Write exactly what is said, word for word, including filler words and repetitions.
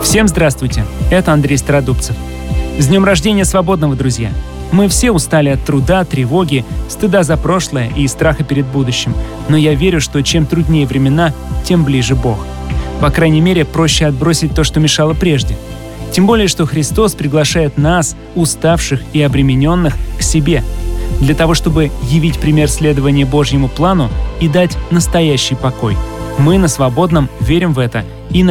Всем здравствуйте! Это Андрей Стародубцев. С днем рождения свободного, друзья! Мы все устали от труда, тревоги, стыда за прошлое и страха перед будущим. Но я верю, что чем труднее времена, тем ближе Бог. По крайней мере, проще отбросить то, что мешало прежде. Тем более, что Христос приглашает нас, уставших и обремененных, к себе, для того, чтобы явить пример следования Божьему плану и дать настоящий покой. Мы на Свободном верим в это и